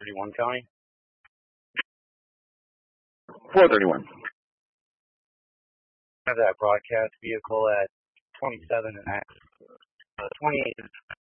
431 County. 431. I have that broadcast vehicle at 27 and 28